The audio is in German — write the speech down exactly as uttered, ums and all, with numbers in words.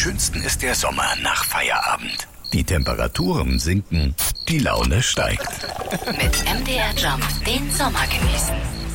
schönsten ist der Sommer nach Feierabend. Die Temperaturen sinken, die Laune steigt. Mit M D R Jump den Sommer genießen.